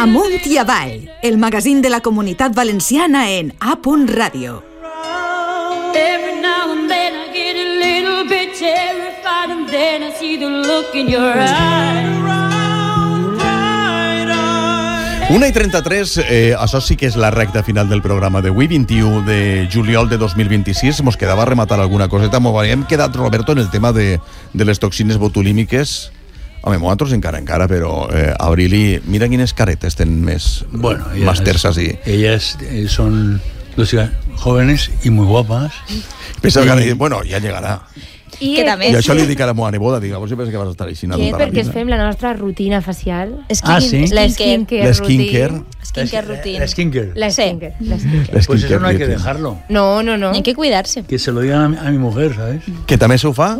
Amunt i avall, el magazín de la Comunitat Valenciana en A. Radio. Every now and then I get a little bit terrified, and then I see the look in your eyes. 1:33, això sí que és la recta final del programa d'avui, 21 de juliol de 2026. Mos quedava rematar alguna coseta. Hem quedat, Roberto, en el tema de les toxines botulímiques. Home, nosaltres encara, però Abrili, mira quines caretes tenen més terses así. Ellas son dos chicas jóvenes y muy guapas. Pensava que, bueno, ja llegarà. I això li dic a la meva neboda, dic, si pensa que vas estar així. Què? Perquè es fem la nostra rutina facial. Sí? La skincare routine. La skincare. Pues eso no hay que dejarlo. No. Hay que cuidarse. Que se lo digan a mi mujer, ¿sabes? Que també se ho fa?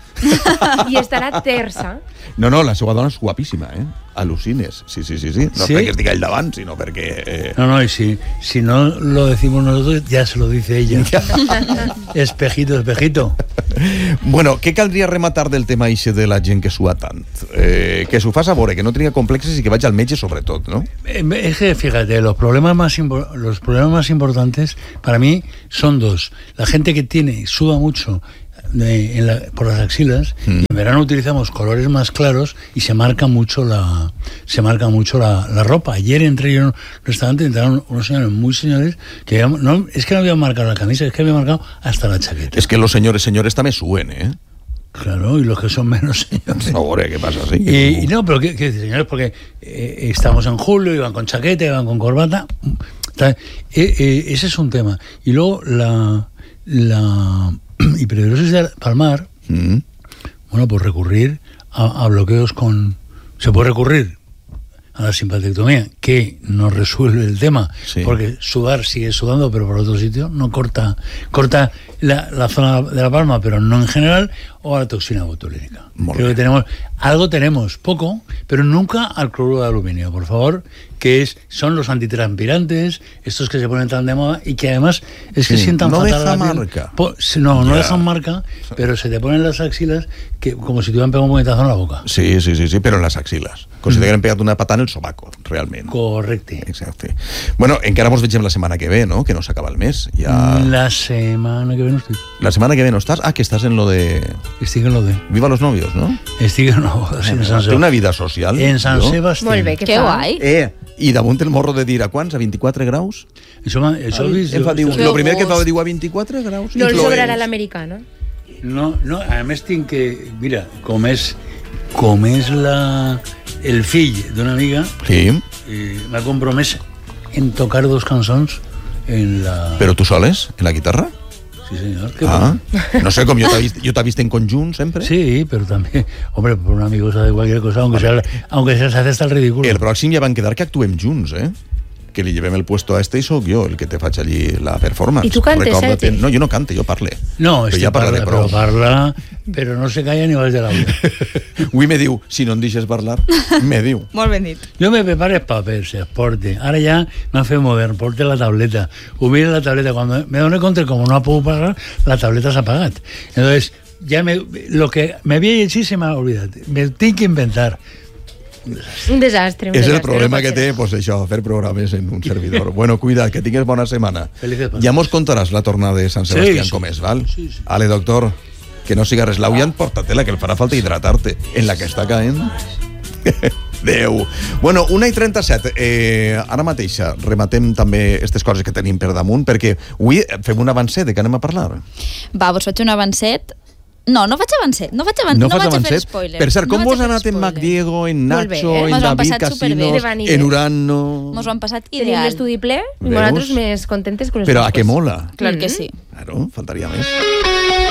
I estarà tersa. No, la seva dona és guapíssima, Alucines. Sí. No perquè estigui al davant, sinó perquè... No, y si no lo decimos nosotros, ya se lo dice ella. Espejito. Bueno, què caldria rematar del tema ixe de la gent que sua tant? Que s'ho fa saber, que no tenia complexes i que vaig al metge sobretot, ¿no? Es que, fíjate, los problemas más importantes para mí son dos. La gente que suda mucho por las axilas, y en verano utilizamos colores más claros y se marca mucho la ropa. Ayer entré yo en un restaurante y entraron unos señores que es que no habían marcado la camisa, es que habían marcado hasta la chaqueta. Es que los señores también suben, Claro, y los que son menos señores. Ahora, ¿qué pasa? ¿Sí? Y no, pero ¿qué señores? Porque estamos en julio, iban con chaqueta, iban con corbata. Ese es un tema. Y luego la hiperhidrosis de palmar, pues recurrir a bloqueos se puede recurrir a la simpatectomía, que no resuelve el tema, porque sudar sigue sudando, pero por otro sitio no corta la zona de la palma, pero no en general, o a la toxina botulínica. Creo que tenemos poco, pero nunca al cloruro de aluminio, por favor, que son los antitranspirantes, estos que se ponen tan de moda y que además es que sientan no fatal deja la marca. No dejan marca, pero se te ponen las axilas que como si te hubieran pegado un puñetazo en la boca. Sí, pero en las axilas. Com si t'hagueren pegat una patada en el sobaco, realment. Correcte. Exacte. Bueno, encara mos vegem la setmana que ve, no? Que no s'acaba el mes. La semana que ve no estoy. La semana que ve no estàs? Que estàs en lo de... Estic en lo de... Viva los novios, no? Estic en lo de... En Sant Té una vida social. En Sant Sebastián. Molt bé, que guai. I damunt el morro de dir a quants? A 24 graus? Això Lo primer que fa diu a 24 graus. No li sobrarà l'americana. No, a més tinc que... Mira, com és el fill d'una amiga, m'ha compromès en tocar 2 cançons en la... Però tu soles? En la guitarra? Sí, señor. No sé, com yo t'he vist en conjunt sempre. Sí, pero también, hombre, por un amigo sabe cualquier cosa, aunque se hace hasta el ridículo. El pròxim ja van quedar que actuem junts, que li llevem el puesto a y soc jo el que te faig allí la performance. I tu cantes, No, jo no cante, jo parle. No, però ja parla, però no se calla ni baix de l'aula. Avui me diu, si no em deixes parlar, me diu. Molt ben dit. Jo me preparo els papers, porte. Ara ja m'ha fet modern, porte la tableta. Ho mira la tableta. Cuando me doné compte, como no puedo pagar, la tableta s'ha apagat. Entonces, lo que me había hecho se m'ha olvidat. Me tinc que inventar. Un desastre. És el problema que té, pues això, fer programes en un servidor. Bueno, cuida, que tingues bona setmana. Ja mos contaràs la tornada de Sant Sebastián com és, val? Sí. Ale, doctor, que no siga res lauiant, porta-te-la, que el farà falta hidratar-te. En la que està caent. Déu. Bueno, 1:37. Ara mateixa rematem també aquestes coses que tenim per damunt, perquè avui fem un avancet de què anem a parlar. Va, vos faig un avancet. No faig avancet. No vaig a fer spoiler. Per cert, com vos ha anat en Mac Diego, en Nacho, en David Casinos, en Urano? Mos ho han passat ideal. Tenim l'estudi ple i nosaltres més contentes con les Però a què mola? Clar que sí. Claro, faltaria més.